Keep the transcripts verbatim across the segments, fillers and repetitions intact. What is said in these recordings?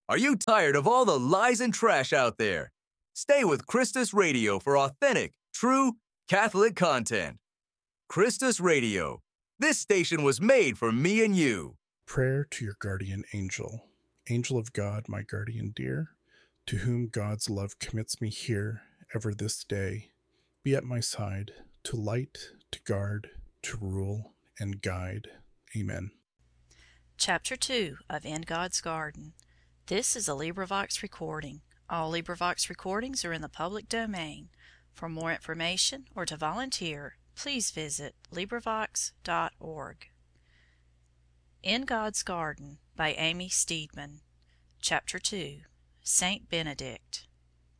Are you tired of all the lies and trash out there? Stay with Christus Radio for authentic, true, Catholic content. Christus Radio. This station was made for me and you. Prayer to your guardian angel. Angel of God, my guardian dear, to whom God's love commits me here, ever this day, be at my side, to light, to guard, to rule, and guide. Amen. Chapter two of In God's Garden. This is a LibriVox recording. All LibriVox recordings are in the public domain. For more information or to volunteer, please visit LibriVox dot org. In God's Garden by Amy Steedman. Chapter two. Saint Benedict.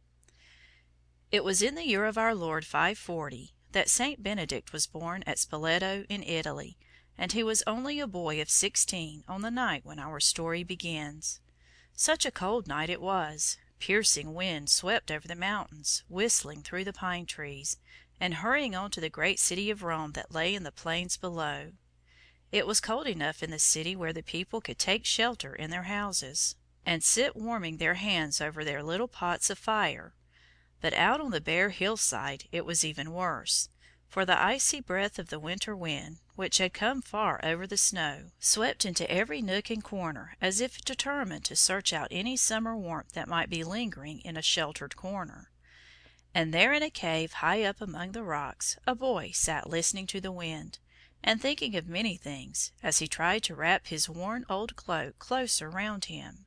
It was in the year of our Lord five forty that Saint Benedict was born at Spoleto in Italy, and he was only a boy of sixteen on the night when our story begins. Such a cold night it was. Piercing wind swept over the mountains, whistling through the pine trees, and hurrying on to the great city of Rome that lay in the plains below. It was cold enough in the city where the people could take shelter in their houses, and sit warming their hands over their little pots of fire. But out on the bare hillside it was even worse, for the icy breath of the winter wind, which had come far over the snow, swept into every nook and corner as if determined to search out any summer warmth that might be lingering in a sheltered corner. And there in a cave high up among the rocks a boy sat listening to the wind, and thinking of many things, as he tried to wrap his worn old cloak closer round him.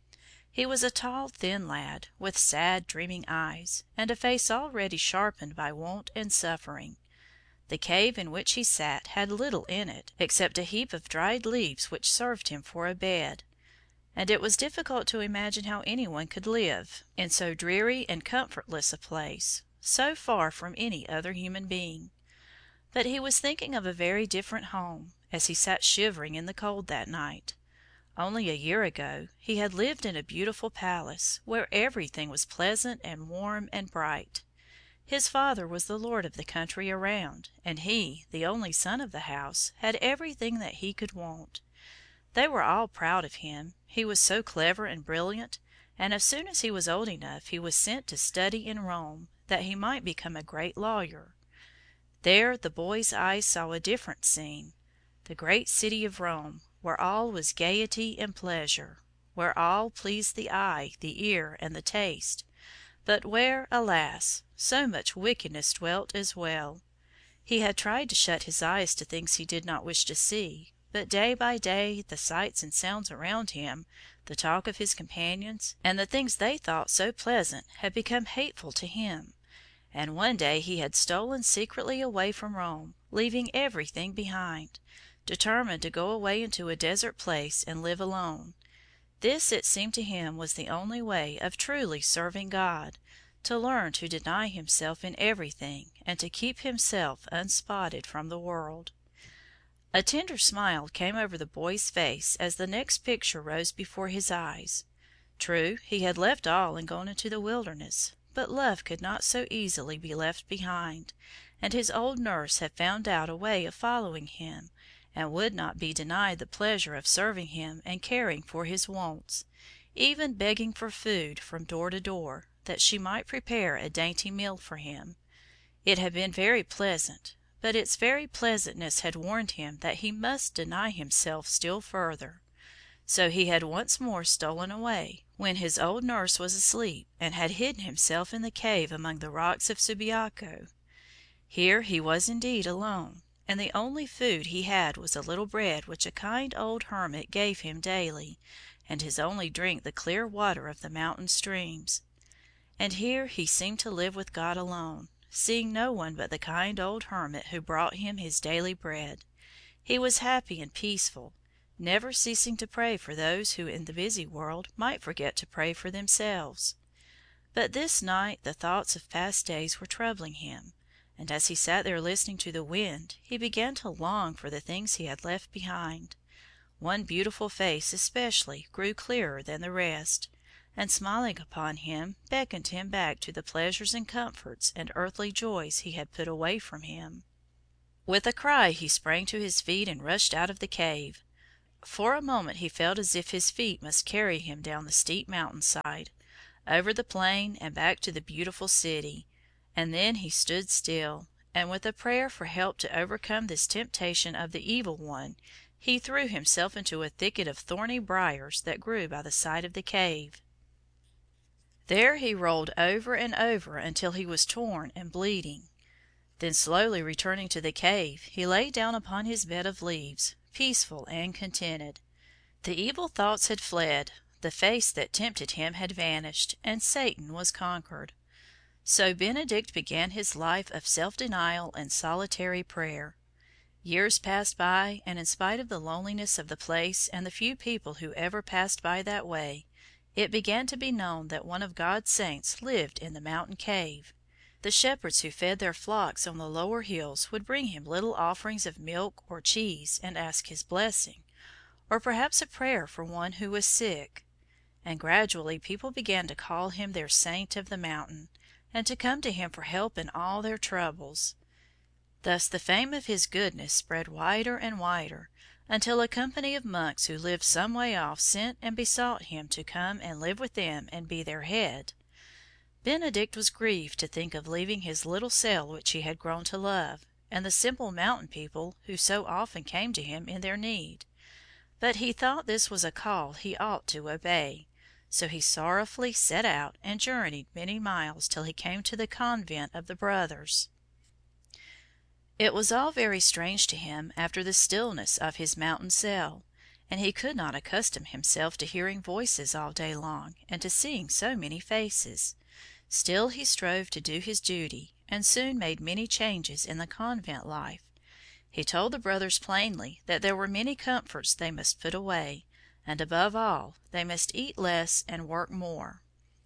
He was a tall, thin lad, with sad, dreaming eyes, and a face already sharpened by want and suffering. The cave in which he sat had little in it, except a heap of dried leaves which served him for a bed, and it was difficult to imagine how anyone could live in so dreary and comfortless a place, so far from any other human being. But he was thinking of a very different home, as he sat shivering in the cold that night. Only a year ago he had lived in a beautiful palace, where everything was pleasant and warm and bright. His father was the lord of the country around, and he, the only son of the house, had everything that he could want. They were all proud of him, he was so clever and brilliant, and as soon as he was old enough he was sent to study in Rome, that he might become a great lawyer. There the boy's eyes saw a different scene. The great city of Rome, where all was gaiety and pleasure, where all pleased the eye, the ear, and the taste, but where, alas, so much wickedness dwelt as well. He had tried to shut his eyes to things he did not wish to see, but day by day the sights and sounds around him, the talk of his companions, and the things they thought so pleasant had become hateful to him, and one day he had stolen secretly away from Rome, leaving everything behind, determined to go away into a desert place and live alone. This, it seemed to him, was the only way of truly serving God, to learn to deny himself in everything, and to keep himself unspotted from the world. A tender smile came over the boy's face as the next picture rose before his eyes. True, he had left all and gone into the wilderness, but love could not so easily be left behind, and his old nurse had found out a way of following him, and would not be denied the pleasure of serving him and caring for his wants, even begging for food from door to door, that she might prepare a dainty meal for him. It had been very pleasant, but its very pleasantness had warned him that he must deny himself still further. So he had once more stolen away, when his old nurse was asleep, and had hidden himself in the cave among the rocks of Subiaco. Here he was indeed alone, and the only food he had was a little bread which a kind old hermit gave him daily, and his only drink the clear water of the mountain streams. And here he seemed to live with God alone, seeing no one but the kind old hermit who brought him his daily bread. He was happy and peaceful, never ceasing to pray for those who in the busy world might forget to pray for themselves. But this night the thoughts of past days were troubling him, and as he sat there listening to the wind, he began to long for the things he had left behind. One beautiful face especially grew clearer than the rest, and smiling upon him beckoned him back to the pleasures and comforts and earthly joys he had put away from him. With a cry he sprang to his feet and rushed out of the cave. For a moment he felt as if his feet must carry him down the steep mountainside, over the plain and back to the beautiful city, and then he stood still, and with a prayer for help to overcome this temptation of the evil one, he threw himself into a thicket of thorny briars that grew by the side of the cave. There he rolled over and over until he was torn and bleeding. Then slowly returning to the cave, he lay down upon his bed of leaves, peaceful and contented. The evil thoughts had fled, the face that tempted him had vanished, and Satan was conquered. So Benedict began his life of self-denial and solitary prayer. Years passed by, and in spite of the loneliness of the place and the few people who ever passed by that way, it began to be known that one of God's saints lived in the mountain cave. The shepherds who fed their flocks on the lower hills would bring him little offerings of milk or cheese and ask his blessing, or perhaps a prayer for one who was sick. And gradually people began to call him their saint of the mountain, and to come to him for help in all their troubles. Thus the fame of his goodness spread wider and wider, until a company of monks who lived some way off sent and besought him to come and live with them and be their head. Benedict was grieved to think of leaving his little cell which he had grown to love, and the simple mountain people who so often came to him in their need. But he thought this was a call he ought to obey, so he sorrowfully set out and journeyed many miles till he came to the convent of the Brothers. It was all very strange to him after the stillness of his mountain cell, and he could not accustom himself to hearing voices all day long, and to seeing so many faces. Still he strove to do his duty, and soon made many changes in the convent life. He told the brothers plainly that there were many comforts they must put away, and above all they must eat less and work more.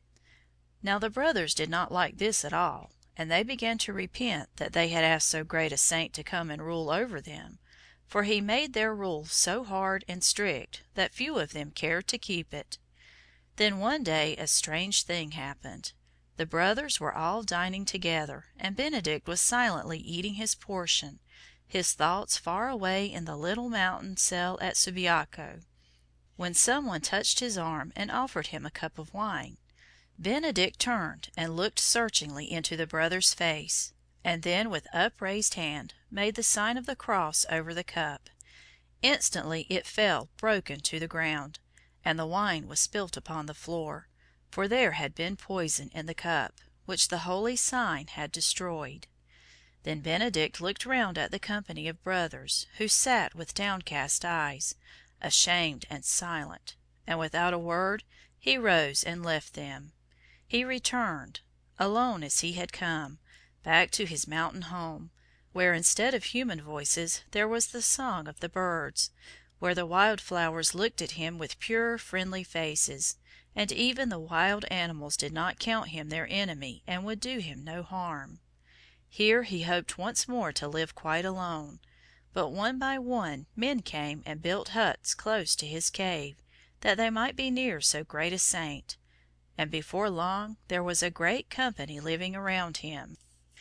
Now the brothers did not like this at all, and they began to repent that they had asked so great a saint to come and rule over them, for he made their rule so hard and strict that few of them cared to keep it. Then one day a strange thing happened. The brothers were all dining together, and Benedict was silently eating his portion, his thoughts far away in the little mountain cell at Subiaco, when some one touched his arm and offered him a cup of wine. Benedict turned and looked searchingly into the brother's face, and then with upraised hand made the sign of the cross over the cup. Instantly it fell broken to the ground, and the wine was spilt upon the floor, for there had been poison in the cup, which the holy sign had destroyed. Then Benedict looked round at the company of brothers, who sat with downcast eyes, ashamed and silent, and without a word he rose and left them. He returned, alone as he had come, back to his mountain home, where instead of human voices there was the song of the birds, where the wild flowers looked at him with pure, friendly faces, and even the wild animals did not count him their enemy and would do him no harm. Here he hoped once more to live quite alone, but one by one men came and built huts close to his cave, that they might be near so great a saint, and before long there was a great company living around him.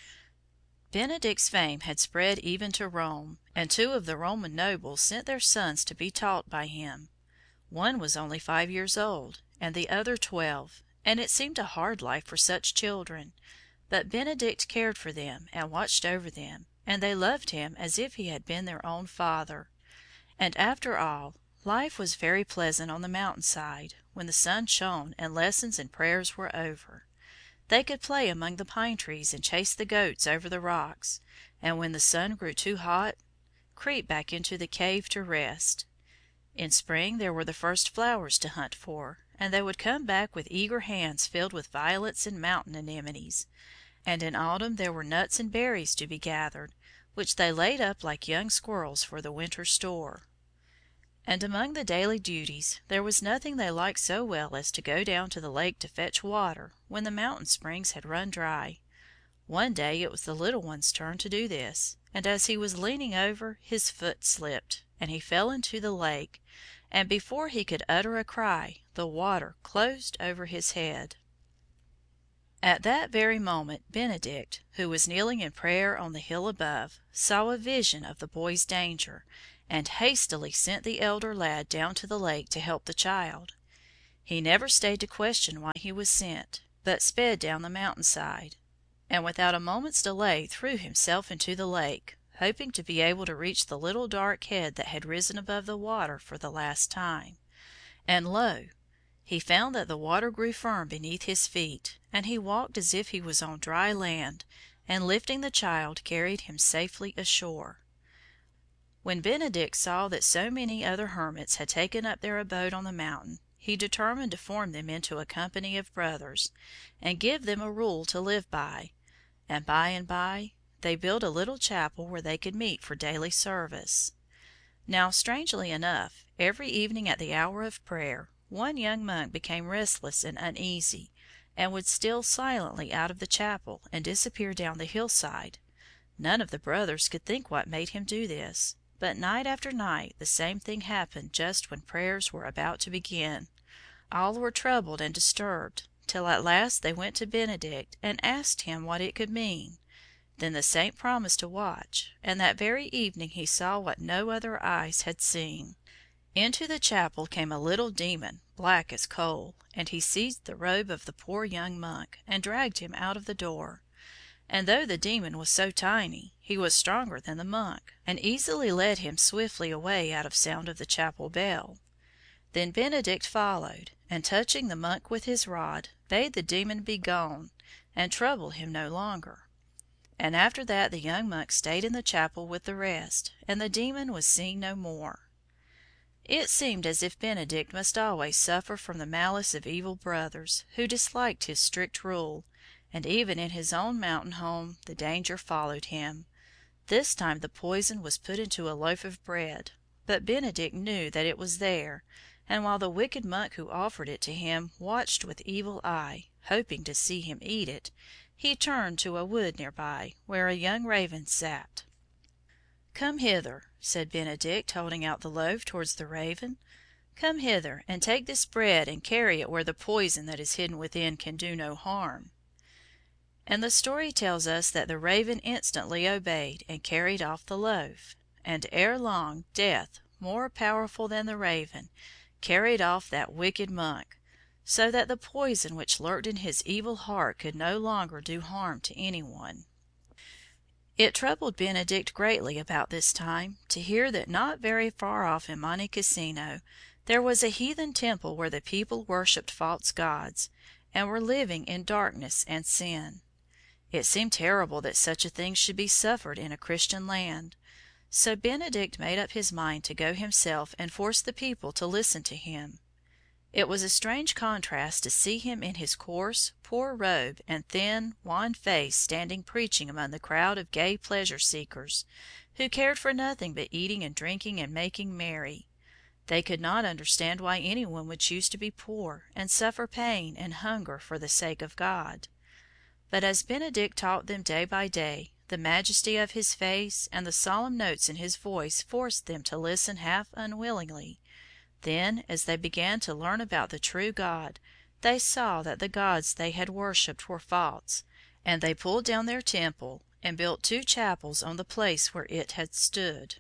Benedict's fame had spread even to Rome, and two of the Roman nobles sent their sons to be taught by him. One was only five years old, and the other twelve, and it seemed a hard life for such children, but Benedict cared for them and watched over them, and they loved him as if he had been their own father. And after all, life was very pleasant on the mountainside, when the sun shone and lessons and prayers were over. They could play among the pine trees and chase the goats over the rocks, and when the sun grew too hot, creep back into the cave to rest. In spring there were the first flowers to hunt for, and they would come back with eager hands filled with violets and mountain anemones, and in autumn there were nuts and berries to be gathered, which they laid up like young squirrels for the winter store. And among the daily duties there was nothing they liked so well as to go down to the lake to fetch water when the mountain springs had run dry. One day it was the little one's turn to do this, and as he was leaning over his foot slipped, and he fell into the lake, and before he could utter a cry the water closed over his head. At that very moment Benedict, who was kneeling in prayer on the hill above, saw a vision of the boy's danger, and hastily sent the elder lad down to the lake to help the child. He never stayed to question why he was sent, but sped down the mountain-side, and without a moment's delay threw himself into the lake, hoping to be able to reach the little dark head that had risen above the water for the last time. And lo! he found that the water grew firm beneath his feet, and he walked as if he was on dry land, and lifting the child carried him safely ashore. When Benedict saw that so many other hermits had taken up their abode on the mountain, he determined to form them into a company of brothers, and give them a rule to live by, and by and by they built a little chapel where they could meet for daily service. Now, strangely enough, every evening at the hour of prayer, one young monk became restless and uneasy, and would steal silently out of the chapel and disappear down the hillside. None of the brothers could think what made him do this, but night after night the same thing happened just when prayers were about to begin. All were troubled and disturbed, till at last they went to Benedict and asked him what it could mean. Then the saint promised to watch, and that very evening he saw what no other eyes had seen. Into the chapel came a little demon, black as coal, and he seized the robe of the poor young monk, and dragged him out of the door. And though the demon was so tiny, he was stronger than the monk, and easily led him swiftly away out of sound of the chapel bell. Then Benedict followed, and touching the monk with his rod, bade the demon be gone, and trouble him no longer. And after that the young monk stayed in the chapel with the rest, and the demon was seen no more. It seemed as if Benedict must always suffer from the malice of evil brothers, who disliked his strict rule, and even in his own mountain home the danger followed him. This time the poison was put into a loaf of bread, but Benedict knew that it was there, and while the wicked monk who offered it to him watched with evil eye, hoping to see him eat it, he turned to a wood near by, where a young raven sat. "Come hither," said Benedict, holding out the loaf towards the raven. "Come hither, and take this bread and carry it where the poison that is hidden within can do no harm." And the story tells us that the raven instantly obeyed and carried off the loaf, and ere long Death, more powerful than the raven, carried off that wicked monk, so that the poison which lurked in his evil heart could no longer do harm to anyone. It troubled Benedict greatly about this time to hear that not very far off in Monte Cassino there was a heathen temple where the people worshipped false gods, and were living in darkness and sin. It seemed terrible that such a thing should be suffered in a Christian land. So Benedict made up his mind to go himself and force the people to listen to him. It was a strange contrast to see him in his coarse, poor robe and thin, wan face standing preaching among the crowd of gay pleasure-seekers, who cared for nothing but eating and drinking and making merry. They could not understand why anyone would choose to be poor and suffer pain and hunger for the sake of God. But as Benedict taught them day by day, the majesty of his face and the solemn notes in his voice forced them to listen half unwillingly. Then, as they began to learn about the true God, they saw that the gods they had worshipped were false, and they pulled down their temple and built two chapels on the place where it had stood.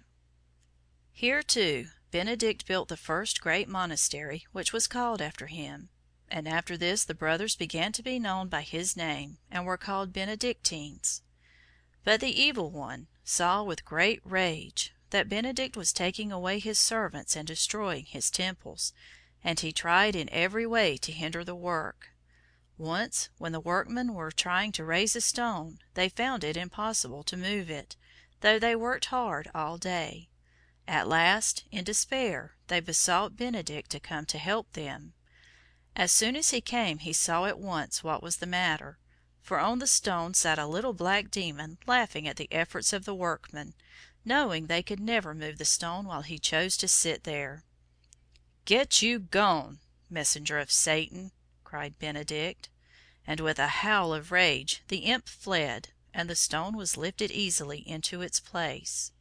Here, too, Benedict built the first great monastery, which was called after him, and after this the brothers began to be known by his name, and were called Benedictines. But the Evil One saw with great rage that Benedict was taking away his servants and destroying his temples, and he tried in every way to hinder the work. Once, when the workmen were trying to raise a stone, they found it impossible to move it, though they worked hard all day. At last, in despair, they besought Benedict to come to help them. As soon as he came he saw at once what was the matter, for on the stone sat a little black demon laughing at the efforts of the workmen, knowing they could never move the stone while he chose to sit there. "Get you gone, messenger of Satan!" cried Benedict, and with a howl of rage the imp fled, and the stone was lifted easily into its place.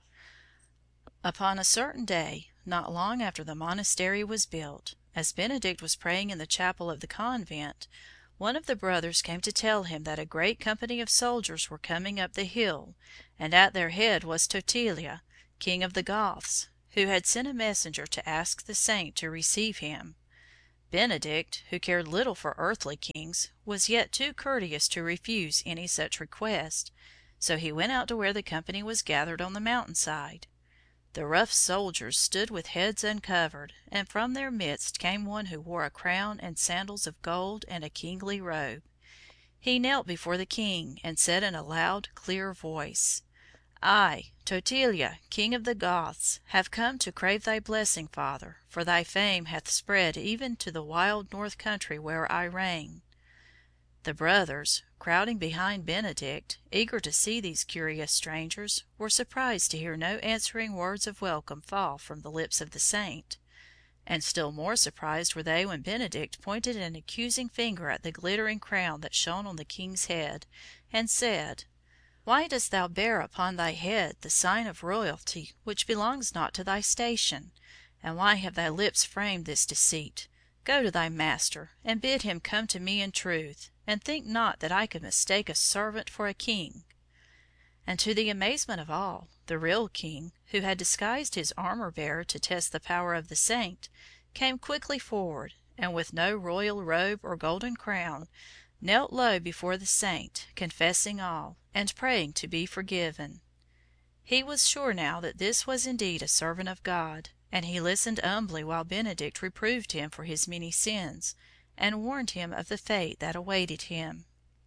Upon a certain day, not long after the monastery was built, as Benedict was praying in the chapel of the convent, one of the brothers came to tell him that a great company of soldiers were coming up the hill, and at their head was Totila, king of the Goths, who had sent a messenger to ask the saint to receive him. Benedict, who cared little for earthly kings, was yet too courteous to refuse any such request, so he went out to where the company was gathered on the mountain side. The rough soldiers stood with heads uncovered, and from their midst came one who wore a crown and sandals of gold and a kingly robe. He knelt before the king and said in a loud, clear voice, "I, Totila, King of the Goths, have come to crave thy blessing, Father, for thy fame hath spread even to the wild north country where I reign." The brothers, crowding behind Benedict, eager to see these curious strangers, were surprised to hear no answering words of welcome fall from the lips of the saint. And still more surprised were they when Benedict pointed an accusing finger at the glittering crown that shone on the king's head, and said, "Why dost thou bear upon thy head the sign of royalty which belongs not to thy station? And why have thy lips framed this deceit? Go to thy master, and bid him come to me in truth, and think not that I could mistake a servant for a king." And to the amazement of all, the real king, who had disguised his armor-bearer to test the power of the saint, came quickly forward, and with no royal robe or golden crown, knelt low before the saint, confessing all, and praying to be forgiven. He was sure now that this was indeed a servant of God, and he listened humbly while Benedict reproved him for his many sins, and warned him of the fate that awaited him.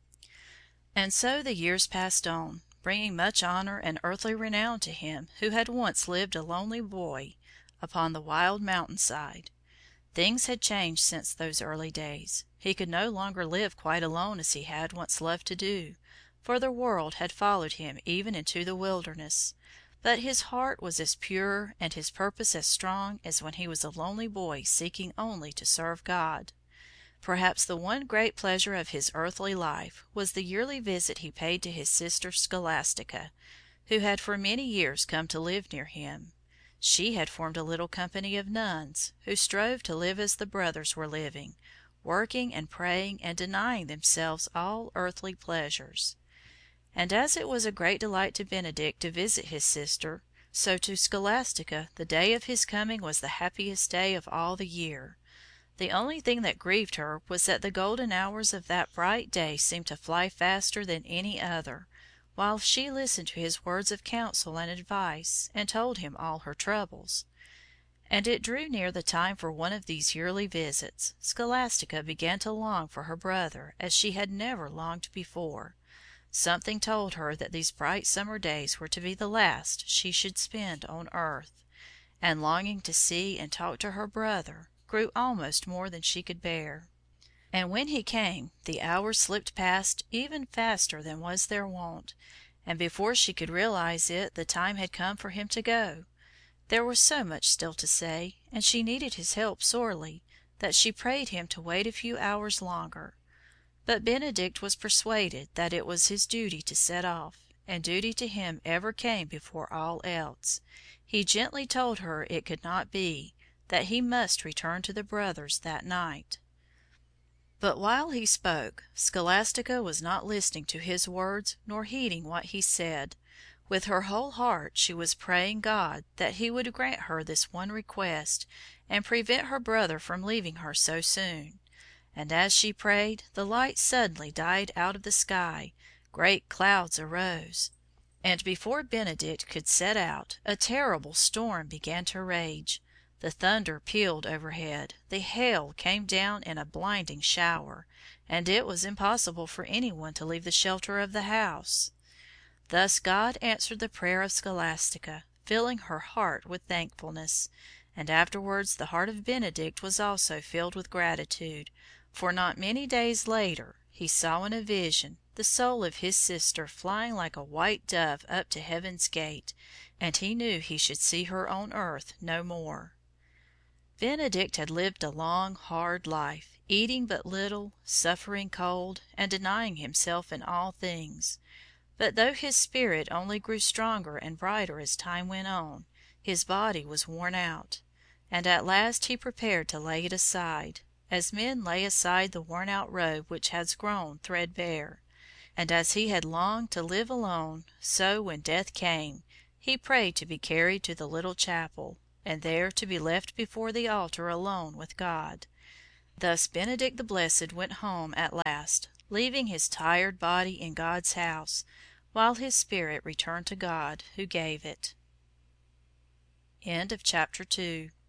And so the years passed on, bringing much honour and earthly renown to him who had once lived a lonely boy upon the wild mountain side. Things had changed since those early days. He could no longer live quite alone as he had once loved to do, for the world had followed him even into the wilderness. But his heart was as pure and his purpose as strong as when he was a lonely boy seeking only to serve God. Perhaps the one great pleasure of his earthly life was the yearly visit he paid to his sister Scholastica, who had for many years come to live near him. She had formed a little company of nuns, who strove to live as the brothers were living, working and praying and denying themselves all earthly pleasures. And as it was a great delight to Benedict to visit his sister, so to Scholastica the day of his coming was the happiest day of all the year. The only thing that grieved her was that the golden hours of that bright day seemed to fly faster than any other, while she listened to his words of counsel and advice, and told him all her troubles. And it drew near the time for one of these yearly visits. Scholastica began to long for her brother as she had never longed before. Something told her that these bright summer days were to be the last she should spend on earth, and longing to see and talk to her brother grew almost more than she could bear. And when he came, the hours slipped past even faster than was their wont, and before she could realize it the time had come for him to go. There was so much still to say, and she needed his help sorely, that she prayed him to wait a few hours longer. But Benedict was persuaded that it was his duty to set off, and duty to him ever came before all else. He gently told her it could not be, that he must return to the brothers that night. But while he spoke, Scholastica was not listening to his words nor heeding what he said. With her whole heart she was praying God that he would grant her this one request, and prevent her brother from leaving her so soon. And as she prayed, the light suddenly died out of the sky, great clouds arose, and before Benedict could set out, a terrible storm began to rage. The thunder pealed overhead, the hail came down in a blinding shower, and it was impossible for anyone to leave the shelter of the house. Thus God answered the prayer of Scholastica, filling her heart with thankfulness, and afterwards the heart of Benedict was also filled with gratitude, for not many days later he saw in a vision the soul of his sister flying like a white dove up to heaven's gate, and he knew he should see her on earth no more. Benedict had lived a long, hard life, eating but little, suffering cold, and denying himself in all things. But though his spirit only grew stronger and brighter as time went on, his body was worn out, and at last he prepared to lay it aside, as men lay aside the worn-out robe which has grown threadbare. And as he had longed to live alone, so, when death came, he prayed to be carried to the little chapel, and there to be left before the altar alone with God. Thus Benedict the Blessed went home at last, leaving his tired body in God's house, while his spirit returned to God who gave it. End of chapter two.